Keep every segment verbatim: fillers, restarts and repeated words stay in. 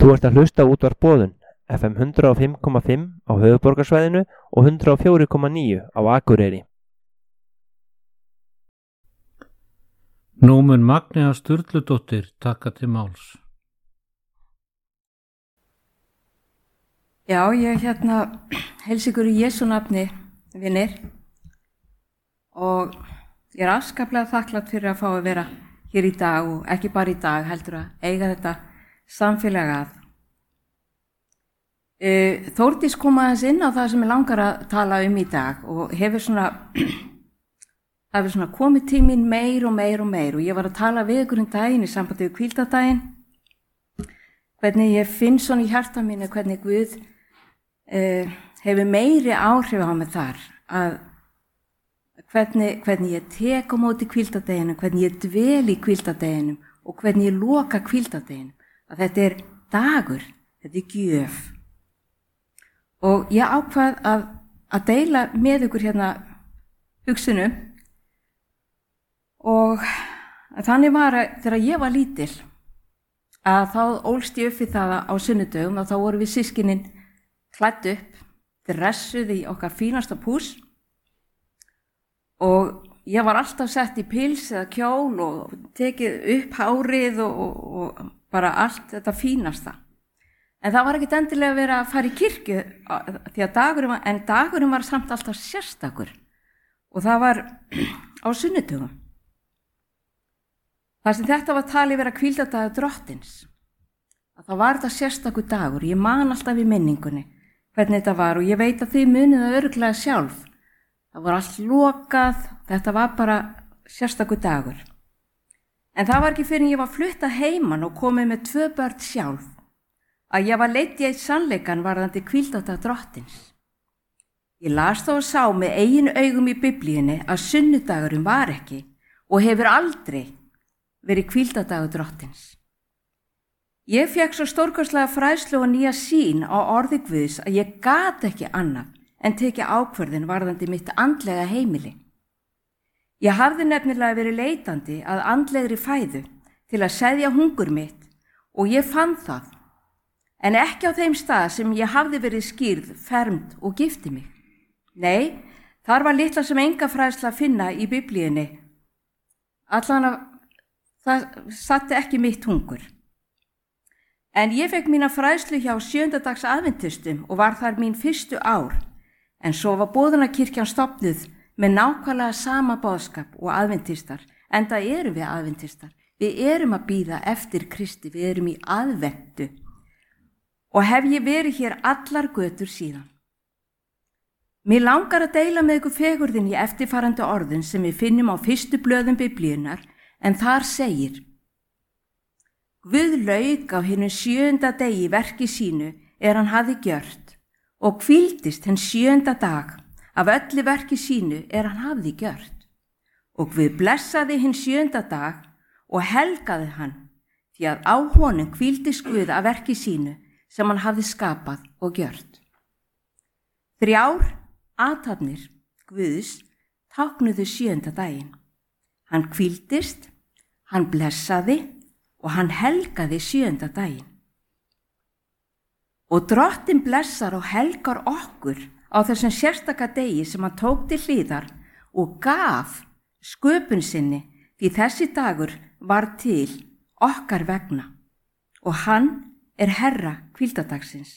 Þú ert að hlusta á útvarp Boðun, F M hundrað og fimm komma fimm á höfuðborgarsvæðinu og hundrað og fjögur komma níu á Akureyri. Nú mun Magnea Sturludóttir taka til máls. Já, ég hérna heilsa ykkur í Jesú nafni, vinir, og ég er afskaplega þakklátt fyrir að fá að vera hér í dag og ekki bara í dag, heldur að eiga þetta samfélag að. Uh, Þórdís kom aðeins inn á það sem ég langar að tala um í dag og hefur svona, það hefur svona komið til mín meir og meir og meir og ég var að tala við ykkur um daginn í sambandi við hvíldardaginn, hvernig ég finn svona í hjarta mínu, hvernig Guð uh, hefur meiri áhrif á mig þar, að hvernig, hvernig ég tek á móti hvíldardeginum, hvernig ég dvel í hvíldardeginum og hvernig ég loka hvíldardeginum, að þetta er dagur, þetta er gjöf. Og ég ákvað að, að deila með ykkur hérna hugsunum og þannig var að þegar ég var lítil að þá ólst ég upp við það á sunnudögum og þá voru við systkinin klædd upp, dressuð í okkar fínasta pús og ég var alltaf sett í pils eða kjól og tekið upp hárið og, og, og bara allt þetta fínasta. En það var ekkert endilega að vera að fara í kirkju, því að dagurinn var, en dagurinn var samt alltaf sérstakur og það var á sunnudögum. Þar sem þetta var talið vera hvíldardagur drottins, að það var þetta sérstakur dagur. Ég man alltaf í minningunni hvernig þetta var og ég veit að þið munið það örugglega sjálf. Það var allt lokað, þetta var bara sérstakur dagur. En það var ekki fyrir en ég var flutt að heiman og komið með tvö börn sjálf, að ég var leidd í eitt sannleikan varðandi hvíldardag drottins. Ég las þá og sá með eigin augum í Biblíunni að sunnudagurinn var ekki og hefur aldrei verið hvíldardagur drottins. Ég fékk svo stórkostlega fræðslu og nýja sýn á orði Guðs að ég gat ekki annað en tekið ákvörðun varðandi mitt andlega heimili. Ég hafði nefnilega verið leitandi að andlegri fæðu til að seðja hungur mitt og ég fann það, en ekki á þeim stað sem ég hafði verið skýrð, fermd og gifti mig. Nei, þar var litla sem enga fræðsla að finna í Biblíunni. Allan að það satte ekki mitt hungur. En ég fekk mína fræðslu hjá sjöndadags aðventistum og var þar mín fyrstu ár, en svo var boðunarkirkjan stofnuð með nákvæmlega sama boðskap og aðventistar, enda erum við aðventistar. Við erum að bíða eftir Kristi, við erum í aðventu. Og hef ég verið hér allar götur síðan. Mér langar að deila með ykkur fegurðin í eftirfarandi orðin sem við finnum á fyrstu blöðum Biblíunnar, en þar segir: Guð lauk á hinum sjöunda degi verki sínu er hann hafði gjört og hvíldist hinn sjöunda dag af öllu verki sínu er hann hafði gjört. Og Guð blessaði hinn sjöunda dag og helgaði hann, því að á honum hvíldist Guð af verki sínu sem hann hafði skapað og gjört. Þrjár athafnir Guðs táknuðu sjöunda daginn. Hann hvíldist, hann blessaði og hann helgaði sjöunda daginn. Og Drottinn blessar og helgar okkur á þessum sérstaka degi sem hann tók til hliðar og gaf sköpun sinni, því þessi dagur var til okkar vegna og hann er herra hvíldardagsins.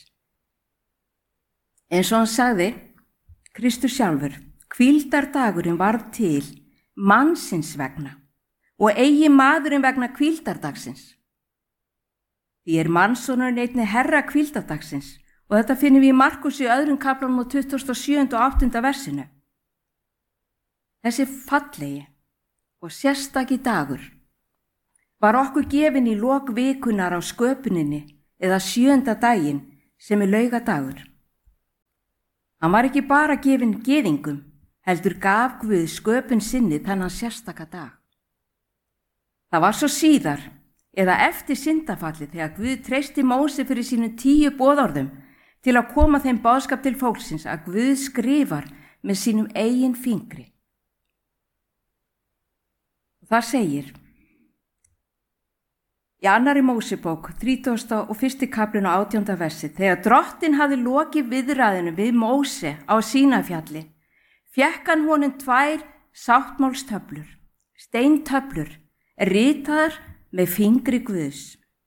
Eins og hann sagði, Kristur sjálfur, hvíldardagurinn varð til mannsins vegna og eigi maðurinn vegna hvíldardagsins. Því er mannssonurinn einnig herra hvíldardagsins og þetta finnum við í Markus í öðrum kaflanum á tuttugasta og sjöunda og áttunda versinu. Þessi fallegi og sérstaki dagur var okkur gefin í lok vikunar á sköpuninni eða sjöunda daginn sem er laugadagur. Hann var ekki bara gefin gyðingum, heldur gaf Guð sköpun sinni þennan sérstaka dag. Það var svo síðar, eða eftir syndafallið, þegar Guð treysti Móse fyrir sínum tíu boðorðum til að koma þeim boðskap til fólksins, að Guð skrifar með sínum eigin fingri. Það segir: Í annarri Mósebók, þrítugasta og fyrsti kaflinn og átjánda versi, þegar Drottinn hafði lokið viðræðinu við Móse á Sínafjalli, fékk hann honum tvær sáttmálstöflur, steintöflur, ritaðar með fingri Guðs.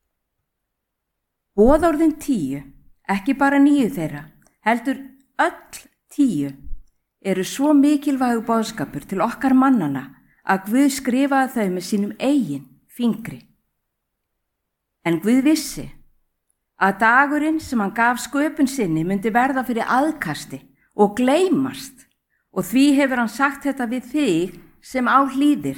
Boðorðin tíu, ekki bara níu þeirra, heldur öll tíu, eru svo mikilvægur boðskapur til okkar mannana að Guð skrifaði þau með sínum eigin fingri. En Guð vissi að dagurinn sem hann gaf sköpun sinni myndi verða fyrir aðkasti og gleymast, og því hefur hann sagt þetta við þig sem á hlýðir.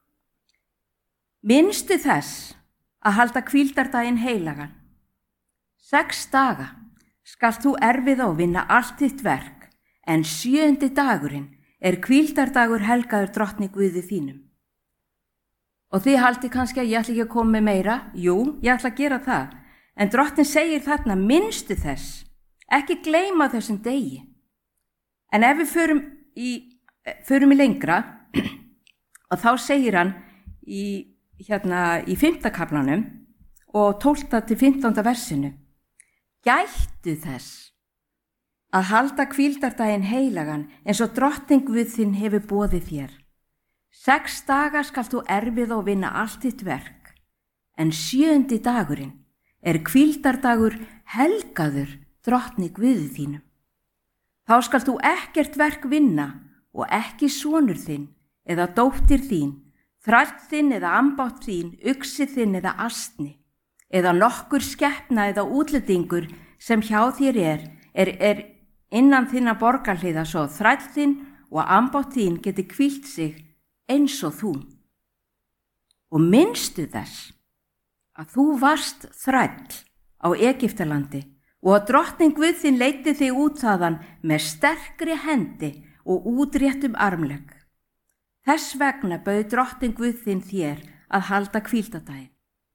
Minnstu þess að halda hvíldardaginn heilagan. Sex daga skalt þú erfiða og vinna allt þitt verk, en sjöundi dagurinn er hvíldardagur helgaður Drottni Guði þínum. Og þið haldi kannski að ég ætla ekki að koma með meira. Jú, ég ætla að gera það. En Drottinn segir þarna minnstu þess, ekki gleyma þessum degi. En ef við förum í, förum í lengra, og þá segir hann í, hérna, í fimmta kaflanum og tólfta til fimmtánda versinu, gættu þess að halda hvíldardaginn heilagan eins og Drottinn Guð þinn hefur boðið þér. Sex daga skalt þú erfiða og vinna allt þitt verk, en sjöundi dagurinn er hvíldardagur helgaður Drottni Guði þínum. Þá skalt þú ekkert verk vinna og ekki sonur þinn eða dóttir þín, þræll þinn eða ambátt þín, uxi þinn eða astni, eða nokkur skepna eða útlendingur sem hjá þér er, er, er innan þinna borgarhliða svo þræll þinn og ambátt þín geti hvílt sig eins og þú. Og minnstu þess að þú varst þræll á Egyptalandi og að Drottinn Guð þinn leiddi þig út þaðan með sterkri hendi og útréttum armlegg. Þess vegna bauð Drottinn Guð þinn þér að halda hvíldardaginn.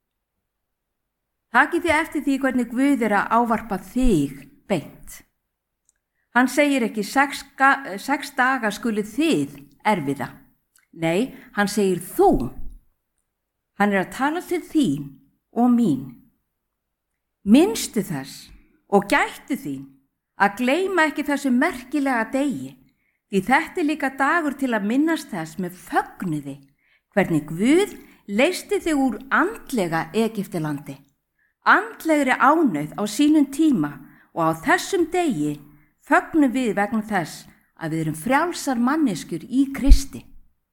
Takið þið eftir því hvernig Guð er að ávarpa þig beint. Hann segir ekki sex, sex daga skuli þið erfiða. Nei, hann segir þú. Hann er að tala til þín og mín. Minnstu þess og gættu þín að gleyma ekki þessu merkilega degi, því þetta er líka dagur til að minnast þess með fögnuði, hvernig Guð leysti þig úr andlega Egyptalandi, andlegri ánauð á sínum tíma, og á þessum degi fögnum við vegna þess að við erum frjálsar manneskjur í Kristi.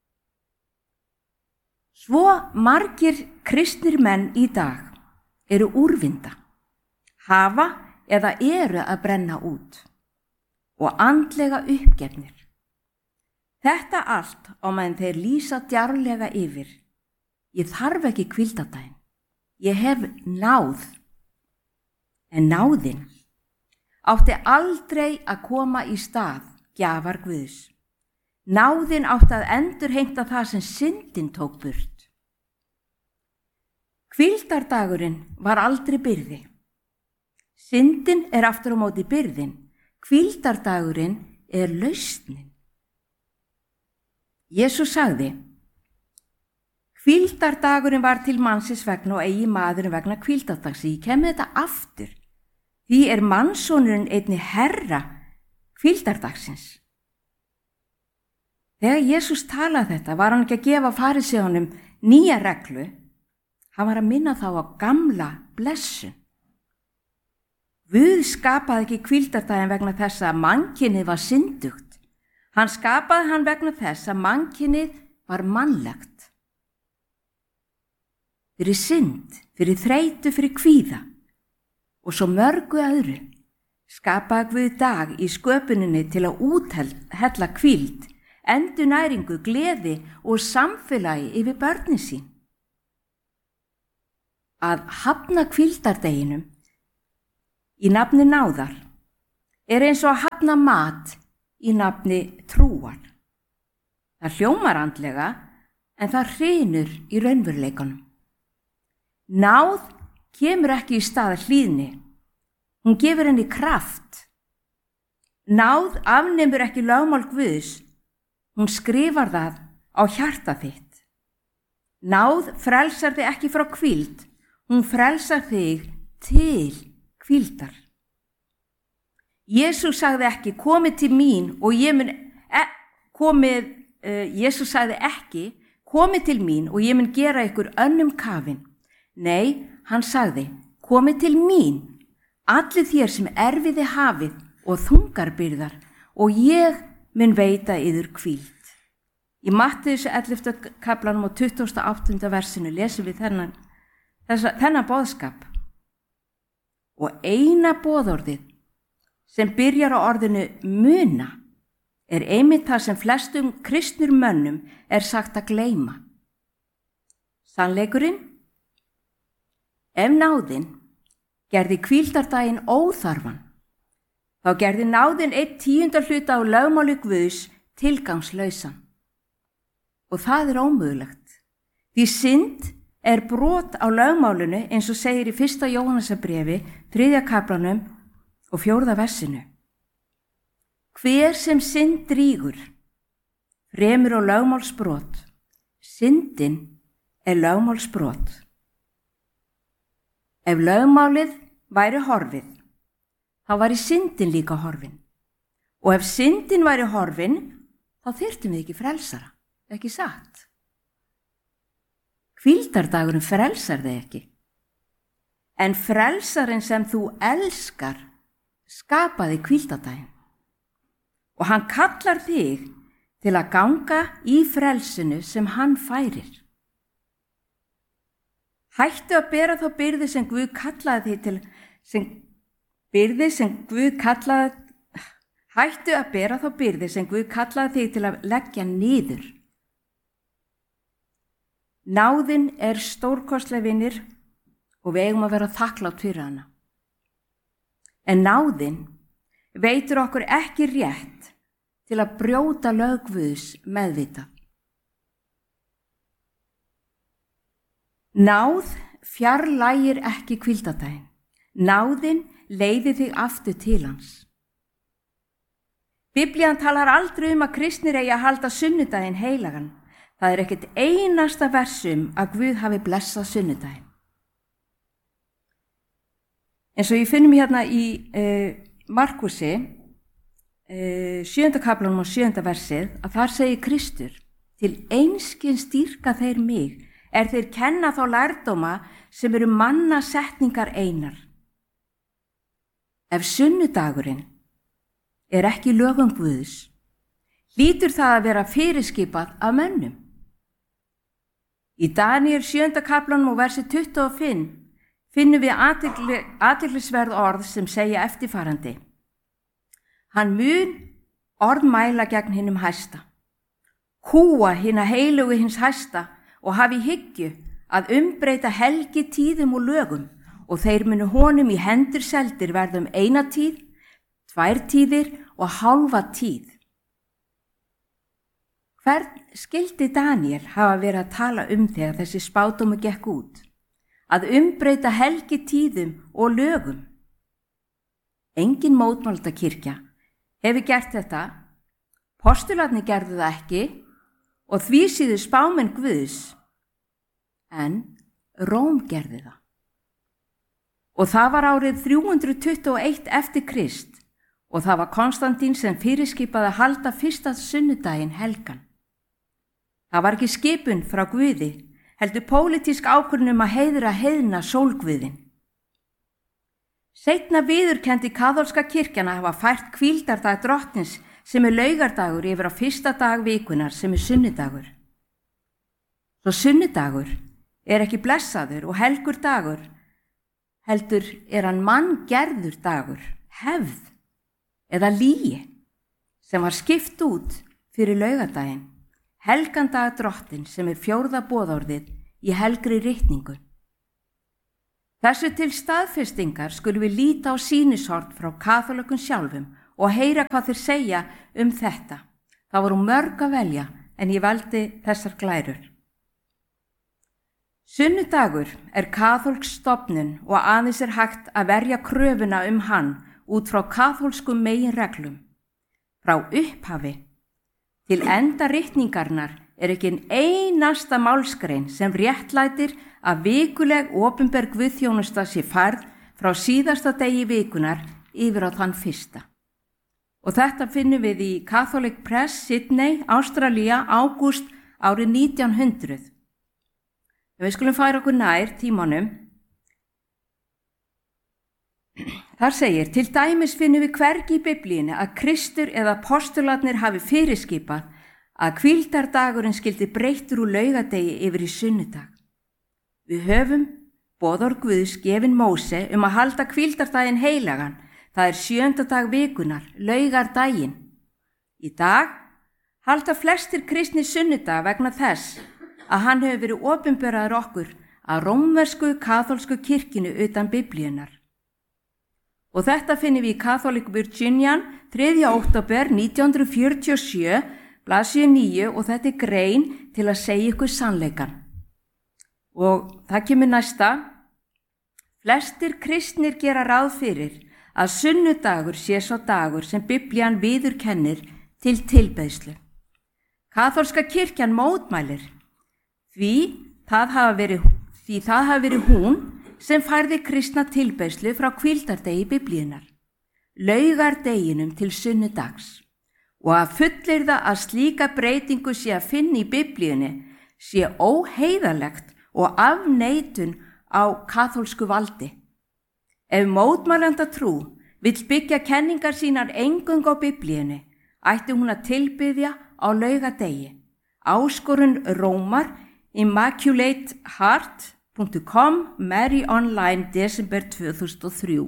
Svo margir kristnir menn í dag eru úrvinda, hafa eða eru að brenna út og andlega uppgefnir. Þetta allt á meðan þeir lýsa djarflega yfir. Ég þarf ekki hvíldardaginn, ég hef náð. En náðin átti aldrei að koma í stað gjafar Guðs. Náðin átti að endurheimta það sem syndin tók burt. Hvíldardagurinn var aldrei byrði. Syndin er aftur á móti byrðin. Hvíldardagurinn er lausnin. Jesús sagði, hvíldardagurinn var til mannsins vegna og eigi maðurinn vegna hvíldardags. Ég kem þetta aftur. Því er mannssonurinn einnig herra hvíldardagsins. Þegar Jesús talaði þetta var hann ekki að gefa fariseuunum nýja reglu, hann var að minna þá á gamla blessun. Guð skapaði ekki hvíldardaginn vegna þess að mannkynið var syndugt. Hann skapaði hann vegna þess að mannkynið var mannlegt. Fyrir synd, fyrir þreytu, fyrir kvíða og svo mörgu öðru skapaði Guð dag í sköpuninni til að úthella hvíld, endurnæringu, gleði og samfélagi yfir börnin sín. Að hafna hvíldardeginum í nafni náðar er eins og að hafna mat í nafni trúar. Það hljómar andlega en það hrynur í raunveruleikanum. Náð kemur ekki í stað hlýðni, hún gefur henni kraft. Náð afnemur ekki lögmál Guðs, hún skrifar það á hjarta þitt. Náð frelsar þig ekki frá hvíld, Hún frelsar þig til hvíldar. Jesús sagði ekki, komið til mín og ég mun, e, komið, uh, Jesús sagði ekki, komið til mín og ég mun gera ykkur önnum kafin. Nei, hann sagði, komið til mín, allir þér sem erfiði hafið og þungarbyrðar og ég mun veita yður hvíld. Í Mattheus ellefta kaflanum og tuttugasta og áttunda versinu lesum við þennan, þessa, þennan boðskap. Og eina boðorðið sem byrjar á orðinu muna er einmitt það sem flestum kristnir mönnum er sagt að gleyma. Sannleikurinn? Ef náðin gerði hvíldardaginn óþarfan, þá gerði náðin einn tíunda hluta á lögmáli Guðs tilgangslausan. Og það er ómögulegt. Því synd er brot á lögmálinu eins og segir í fyrsta Jóhannesarbréfi, þriðja kaflanum og fjórða versinu. Hver sem synd drýgur, fremur á lögmálsbrot. Syndin er lögmálsbrot. Ef lögmálið væri horfið, þá væri syndin líka horfin. Og ef syndin væri horfin, þá þyrftum við ekki frelsara, ekki satt. Hvíldardagurinn frelsar þig ekki. En frelsarinn sem þú elskar skapaði hvíldardaginn. Og hann kallar þig til að ganga í frelsinu sem hann færir. Hættu að bera þá byrði sem Guð kallaði þig til, sem byrði sem Guð kallaði, hættu að bera þá byrði sem Guð kallaði þig til að leggja niður. Náðin er stórkostleg vinir og við eigum að vera þakklátt fyrir hana. En náðin veitir okkur ekki rétt til að brjóta lög Guðs meðvitað. Náð fjarlægir ekki hvíldardaginn. Náðin leiðir þig aftur til hans. Biblían talar aldrei um að kristnir eigi að halda sunnudaginn heilagan. Það er ekkert einasta versum að Guð hafi blessað sunnudaginn. eins og ég finnum hérna í uh, Markusi uh, sjöunda kaflanum og sjöunda versið að þar segir Kristur: til einskis dýrka þeir mig er þeir kenna þá lærdóma sem eru manna setningar einar. Ef sunnudagurinn er ekki lögum Guðs, hlýtur það að vera fyrirskipað af mönnum. Í Daníel sjöunda kaflanum og versi tuttugu og fimm finnum við athygli, athyglisverð orð sem segja eftirfarandi: hann mun orð mæla gegn hinum hæsta, kúa hina heilugu hins hæsta og hafi hyggju að umbreyta helgi tíðum og lögum, og þeir munu honum í hendur seldir verðum eina tíð, tvær tíðir og hálfa tíð. Hvern skildi Daníel hafa verið að tala um þegar þessi spádómur gekk út? Að umbreyta helgi tíðum og lögum. Engin mótmæltakirkja hefur gert þetta, postularnir gerðu það ekki og því síður spámenn Guðs, en Róm gerði það. Og það var árið þrjú hundruð tuttugu og eitt eftir Krist og það var Konstantín sem fyrirskipaði að halda fyrsta sunnudaginn helgan. Það var ekki skipun frá Guði, heldur pólitísk ákvörðun um að heiðra heiðna sólguðinn. Seinna viðurkenndi kaþólska kirkjan að hafa fært hvíldardag drottins sem er laugardagur yfir á fyrsta dag vikunar sem er sunnudagur. Svo sunnudagur er ekki blessaður og helgur dagur, heldur er hann manngerður dagur, hefð eða lygi sem var skipt út fyrir laugardaginn, helgan dag drottins sem er fjórða boðorðið í helgri ritningu. Þessu til staðfestingar skulum við líta á sýnishorn frá kaþólökum sjálfum og heyra hvað þeir segja um þetta. Það voru mörg að velja en ég valdi þessar glærur. Sunnudagur er kaþólsk stofnun og aðeins er hægt að verja kröfuna um hann út frá kaþólskum meginreglum. Frá upphafi til enda ritningarnar er ekki ein einasta málsgrein sem réttlætir að vikuleg opinber guðþjónusta sé færð frá síðasta degi vikunar yfir á þann fyrsta. Og þetta finnum við í Catholic Press, Sydney, Ástralía, ágúst árið nítján hundruð. Við skulum færa okkur nær tímanum. Þar segir, til dæmis finnum við hvergi í Biblíunni að Kristur eða postularnir hafi fyrirskipað að hvíldardagurinn skildi breyttur úr laugadegi yfir í sunnudag. Við höfum boðorð Guðs gefin Móse um að halda hvíldardaginn heilagan, það er sjöunda dag vikunar, laugardaginn. Í dag halda flestir kristnir sunnudag vegna þess að hann hefur verið opinberaður okkur að rómversku kaþólsku kirkjunu utan Biblíunnar. Og þetta finnum við í Catholic Virginian þriðja október nítján hundruð fjörutíu og sjö, blaðsíðu níu, og þetta er grein til að segja ykkur sannleikan. Og það kemur næsta. Flestir kristnir gera ráð fyrir að sunnudagur sé sá dagur sem Biblían viðurkennir til tilbeiðslu. Kaþólska kirkjan mótmælir því það hafa verið, því það hafa verið hún sem færði kristna tilbeiðslu frá hvíldardegi Biblíunnar, laugardeginum til sunnudags, og að fullyrða að slíka breytingu sé að finna í Biblíunni sé óheiðarlegt og afneitun á kaþólsku valdi. Ef mótmælanda trú vill byggja kenningar sínar eingöngu á Biblíunni, ætti hún að tilbiðja á laugadegi. Áskorun Rómar, Immaculate Heart punktur com, Mary Online, desember tvö þúsund og þrjú.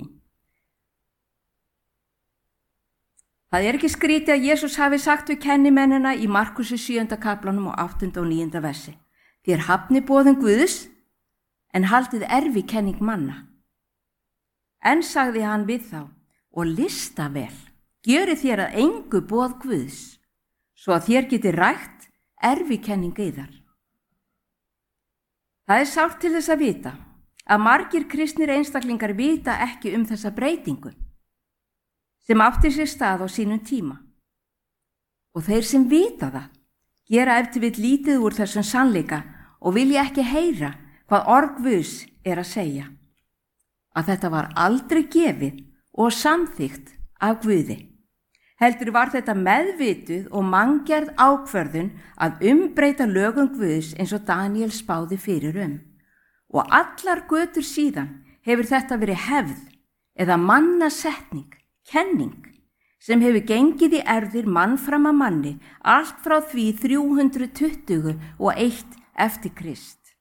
Það er ekki skrítið að Jesús hafi sagt við kennimennina í Markusi sjöunda kaplanum og áttunda og níunda versi. Þér hafni boðun Guðs, en haldið erfi kenning manna. En sagði hann við þá, og lista vel, gjörið þér að engu boð Guðs, svo að þér geti rækt erfi kenning yðar. Það er sárt til þess að vita að margir kristnir einstaklingar vita ekki um þessa breytingu sem átti sér stað á sínum tíma. Og þeir sem vita það gera ef til vill lítið úr þessum sannleika og vilja ekki heyra hvað orð Guðs er að segja. Að þetta var aldrei gefið og samþykkt af Guði. Heldur var þetta meðvituð og manngerð ákvörðun að umbreyta lögum Guðs eins og Daniel spáði fyrir um. Og allar götur síðan hefur þetta verið hefð eða mannasetning, kenning, sem hefur gengið í erfðir mann fram að manni allt frá því þrjú hundruð tuttugu og eitt eftir Krist.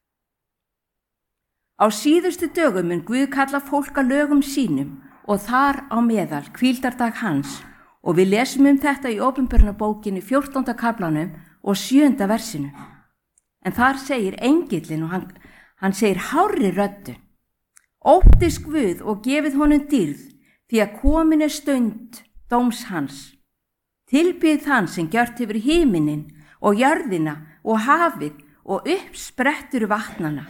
Á síðustu dögum mun Guð kalla fólk að lögum sínum og þar á meðal hvíldardag hans. Og við lesum um þetta í opinberunarbókinni fjórtánda kaplanum og sjöunda versinu. En þar segir engillinn og hann, hann segir hárri röddu. Óttist Guð og gefið honum dýrð því að komin er stund dóms hans. Tilbið þann sem gjört hefur himinin og jörðina og hafið og uppsprettur vatnana.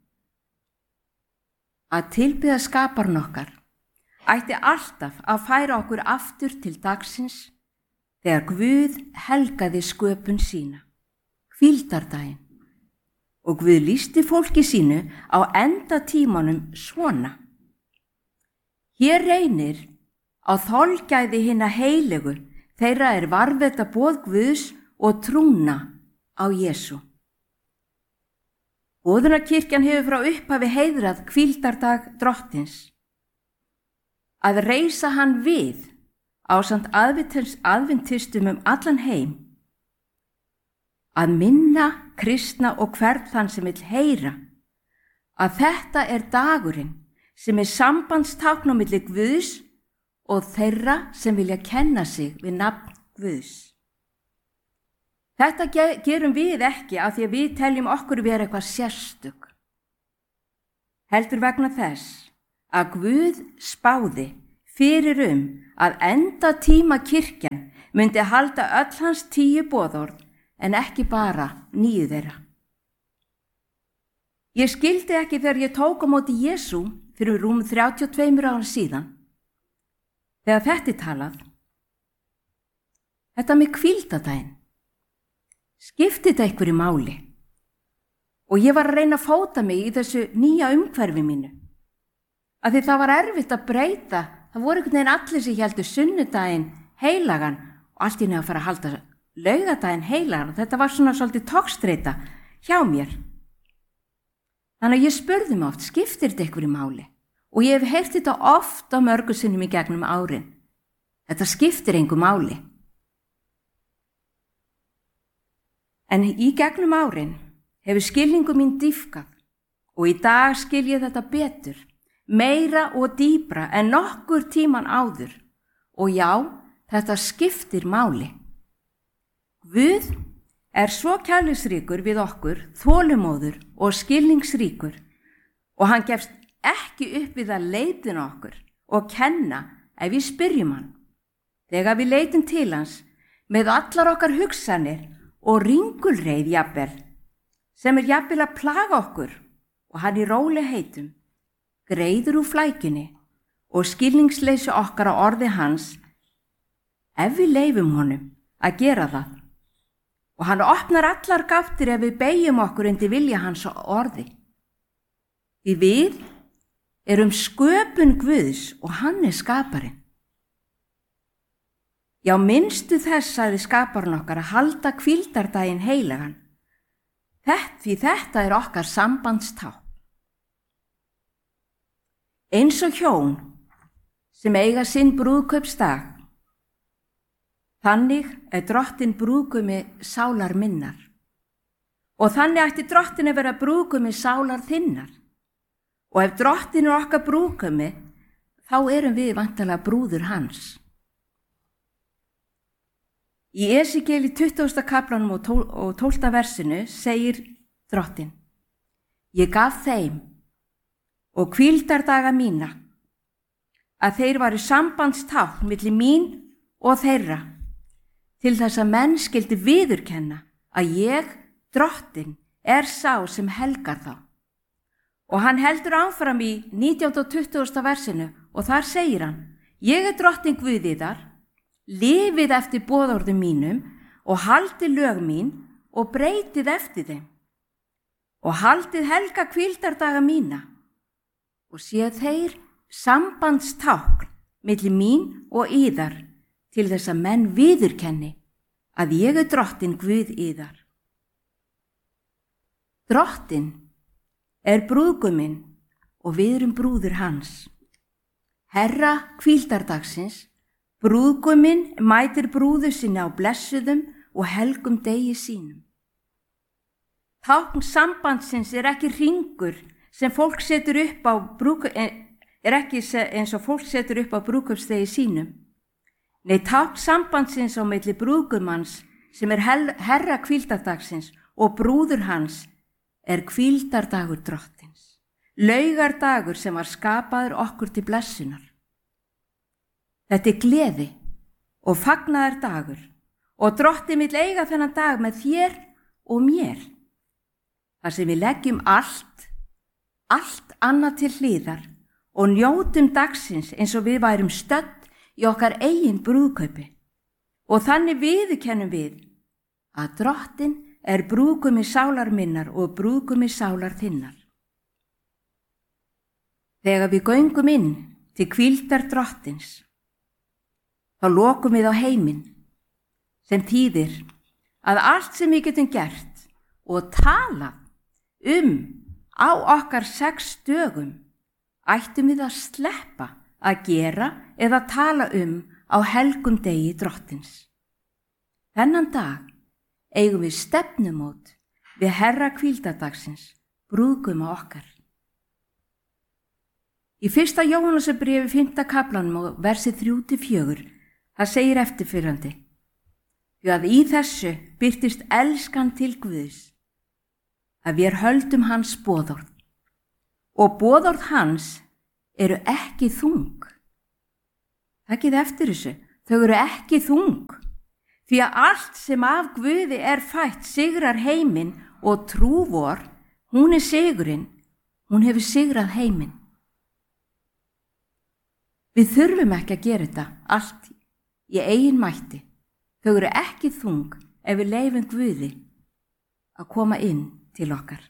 Að tilbiða skaparn okkar ætti alltaf að færa okkur aftur til dagsins þegar Guð helgaði sköpun sína, hvíldardaginn. Og Guð lýsti fólki sínu á enda tímanum svona. Hér reynir á þolgæði hinna heilegu þeirra er varðveita boð Guðs og trúna á Jesú. Boðunarkirkjan hefur frá upphafi heiðrað hvíldardag drottins. Að reisa hann við ásamt aðventistum um allan heim, að minna kristna og hvern þann sem vill heyra, að þetta er dagurinn sem er sambandstákn á milli Guðs og þeirra sem vilja kenna sig við nafn Guðs. Þetta gerum við ekki af því að við teljum okkur vera eitthvað sérstök. Heldur vegna þess að Guð spáði fyrir um að enda tíma kirkjan myndi halda öll hans tíu boðorð en ekki bara níu þeirra. Ég skildi ekki þegar ég tók á móti Jesú fyrir rúm þrjátíu og tveimur ára síðan. Þegar þetta er talað, þetta með hvíldardaginn, Skipti þetta einhverju máli? Og ég var að reyna að fóta mig í þessu nýja umhverfi mínu. Af því það var erfitt að breyta. Það voru einhvern veginn allir sem héldu sunnudaginn heilagan og allt í einu að fara að halda laugadaginn heilagan. Og þetta var svona svolítið togstreita hjá mér. Þannig að ég spurði mig oft, skiptir þetta einhverju máli? Og ég hef heyrt þetta oft á mörgu sinnum í gegnum árin. Þetta skiptir engu máli. En í gegnum árin hefur skilningu mín dýpkað og í dag skil ég þetta betur, meira og dýpra en nokkur tíman áður. Og já, þetta skiptir máli. Guð er svo kærleiksríkur við okkur, þolinmóður og skilningsríkur og hann gefst ekki upp við að leitina okkur og kenna ef við spyrjum hann. Þegar við leitum til hans með allar okkar hugsanir og ringulreið jafnvel, sem er jafnvel að plaga okkur og hann í rólegheitum, greiður úr flækjunni og skilningsleysi okkar á orði hans, ef við leifum honum að gera það. Og hann opnar allar gáttir ef við beyjum okkur undir vilja hans á orði. Því við erum sköpun Guðs og hann er skaparinn. Já, minnstu þess sagði skaparinn okkar að halda hvíldardaginn heilagan. Þetta, því þetta er okkar sambandstákn. Eins og hjón sem eiga sinn brúðkaupsdag, þannig er drottin brúðgumi sálar minnar. Og þannig ætti drottin að vera brúðgumi sálar þinnar. Og ef drottin er okkar brúðgumi, þá erum við væntanlega brúður hans. Í Esekiel í tuttugasta kaflanum og, tól, og tólfta versinu segir drottin: Ég gaf þeim og hvíldardaga mína að þeir varu sambandstákn milli mín og þeirra, til þess að menn skildi viðurkenna að ég, drottin, er sá sem helgar þá. Og hann heldur áfram í nítjánda og tuttugasta versinu og þar segir hann: Ég er drottin Guð yðar, lifið eftir boðorðum mínum og haldið lög mín og breytið eftir þeim. Og haldið helga hvíldardaga mína og séð þeir sambandstákn milli mín og yðar, til þess að menn viðurkenni að ég er drottin Guð yðar. Drottin er brúðguminn og við erum brúður hans. Herra hvíldardagsins, brúðguminn mætir brúðu sinni á blessuðum og helgum degi sínum. Tákn sambandsins er ekki hringur sem fólk setur upp á brúðguminn, er ekki eins og fólk setur upp á brúðkaupsdegi sínum. Nei, tákn sambandsins á milli brúðgumans sem er herra hvíldardagsins og brúður hans er hvíldardagur drottins, laugardagur sem var skapaður okkur til blessunar. Þetta er gleði og fagnaðar dagur og drottin vill eiga þennan dag með þér og mér. Þar sem við leggjum allt, allt annað til hliðar og njótum dagsins eins og við værum stödd í okkar eigin brúðkaupi. Og þannig viðurkennum við að drottin er brúðgumi sálar minnar og brúðgumi sálar þinnar. Þegar við göngum inn til hvíldar drottins, þá lokum við á heiminn, sem þýðir að allt sem við getum gert og talað um á okkar sex dögum ættum við að sleppa að gera eða tala um á helgum degi drottins. Þennan dag eigum við stefnumót við herra hvíldardagsins, brúðguma okkar. Í fyrsta Jóhannesarbréfi fimmta kaflanum og versi þrjú til fjögur, það segir eftirfarandi: Því að í þessu birtist elskan til Guðs, að við höldum hans boðorð, og boðorð hans eru ekki þung. Takkið eftir þessu, þau eru ekki þung, því að allt sem af Guði er fætt sigrar heiminn og trú vor, hún er sigurinn, hún hefur sigrað heiminn. Við þurfum ekki að gera þetta allt í eigin mætti. Þau eru ekki þung ef við leifum Guði að koma inn til okkar.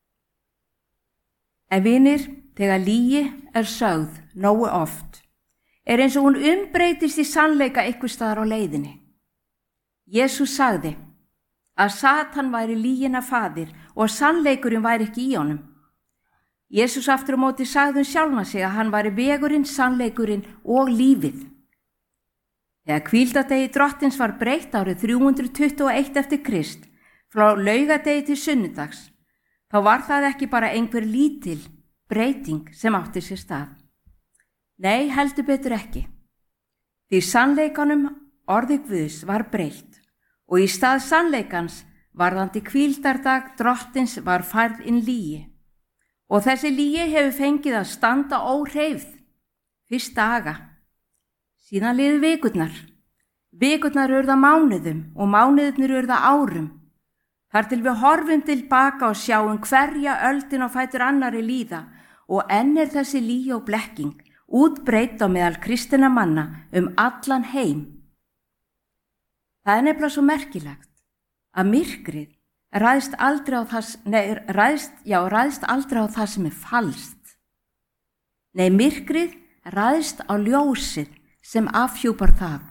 En vinir, þegar lygi er sögð nógu oft, er eins og hún umbreytist í sannleika einhvers staðar á leiðinni. Jesús sagði að Satan væri lyginna faðir og að sannleikurinn væri ekki í honum. Jesús aftur á móti sagði um sjálfan sig að hann væri vegurinn, sannleikurinn og lífið. Þegar hvíldardegi drottins var breytt árið þrjú hundruð tuttugu og eitt eftir Krist, frá laugadegi til sunnudags, þá var það ekki bara einhver lítil breyting sem átti sér stað. Nei, heldur betur ekki. Því sannleikanum orði Guðs var breytt og í stað sannleikans varðandi hvíldardag drottins var færð inn lygi. Og þessi lygi hefur fengið að standa óhreyfð fyrst daga. Síðan liðu vikurnar. Vikurnar urða mánuðum og mánuðirnir urða árum. Þar til við horfum tilbaka og sjáum hverja öldin á fætur annari líða og enn er þessi lygi og blekking útbreidd á meðal kristinna manna um allan heim. Það er nefnilega svo merkilegt að myrkrið ræðst aldrei á það, nei, ræðst, já, ræðst aldrei á það sem er falskt. Nei, myrkrið ræðst á ljósið sem afhjúpar það.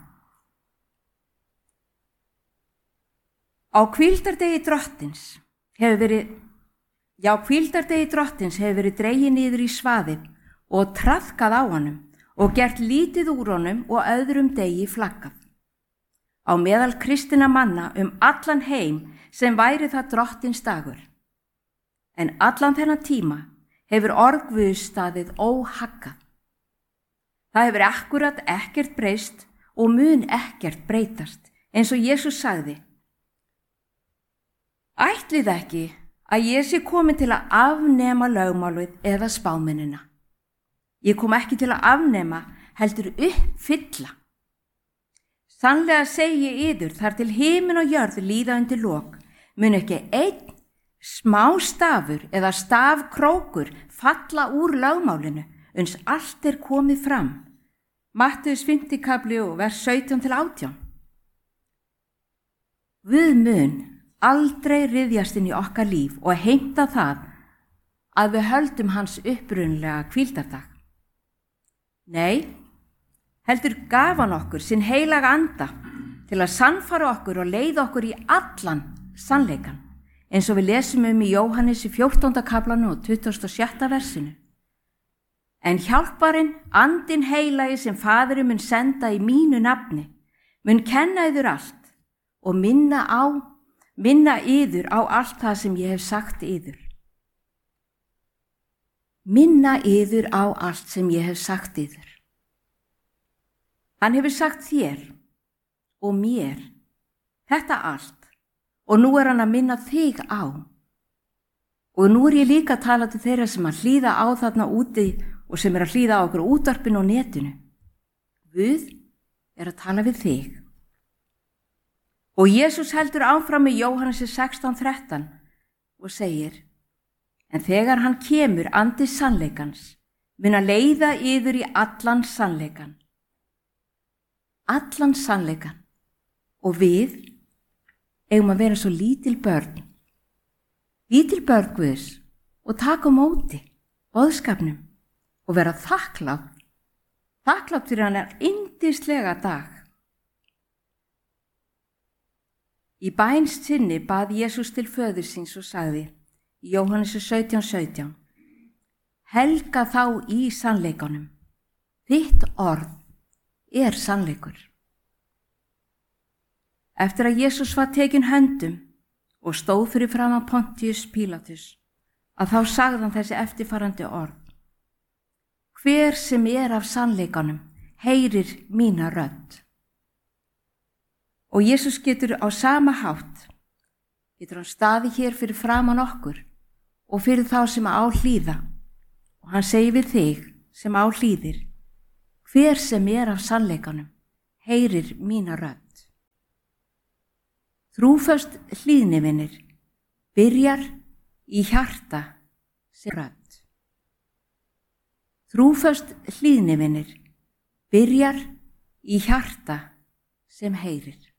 Á hvíldardegi drottins hefur verið, já, hvíldardegi drottins hefur verið dregið niður í svaðið og traðkað á honum og gert lítið úr honum og öðrum degi flaggað. Á meðal kristinna manna um allan heim sem væri það drottins dagur. En allan þennan tíma hefur orð Guðs staðið óhaggað. Það hefur akkurat ekkert breyst og mun ekkert breytast, eins og Jesús sagði. Ætlið ekki að ég sé komin til að afnema lögmálið eða spámennina. Ég kom ekki til að afnema, heldur uppfylla. Sannlega segi ég yður, þar til himin og jörð líða undir lok, mun ekki einn smá stafur eða stafkrókur falla úr lögmálinu, uns allt er komið fram. Mattheus fimmti kafli og vers sautján til átján. Guð mun aldrei ryðjast inn í okkar líf og heimta það að við höldum hans upprunlega hvíldardag. Nei, heldur gaf hann okkur sinn heilaga anda til að sannfara okkur og leiða okkur í allan sannleikan, eins og við lesum um í Jóhannes í fjórtánda kaflanu og tuttugasta og sjötta versinu. En hjálparinn, andinn heilagi sem Faðirinn mun senda í mínu nafni, mun kenna yður allt og minna á, minna yður á allt það sem ég hef sagt yður. Minna yður á allt sem ég hef sagt yður. Hann hefur sagt þér og mér þetta allt og nú er hann að minna þig á. Og nú er ég líka að tala til þeirra sem að hlýða á þarna úti og sem er að hlýða á okkur útvarpinu og netinu. Guð er að tala við þig. Og Jesús heldur áfram í Jóhannesi sextán þrettán og segir: En þegar hann kemur andi sannleikans, mun að leiða yður í allan sannleikan. Allan sannleikan. Og við eigum að vera svo lítil börn. Lítil börn Guðs og taka á móti boðskapnum og vera þakklátt. Þakklátt fyrir hann er yndislega dag. Í bæn sinni bað Jesús til föður síns og sagði í Jóhannesi sautján sautján: Helga þá í sannleikanum. Þitt orð er sannleikur. Eftir að Jesús var tekinn höndum og stóð fyrir framan Pontius Pílatus, að þá sagði hann þessi eftirfarandi orð: Hver sem er af sannleikanum heyrir mína rödd. Og Jesús getur á sama hátt, getur hann staðið hér fyrir framan okkur og fyrir þá sem á hlýða. Og hann segir við þig sem á hlýðir: Hver sem er af sannleikanum heyrir mína rödd. Trúföst hlýðni, vinir, byrjar í hjarta sem rödd. Trúföst hlýðni, vinir, byrjar í hjarta sem heyrir.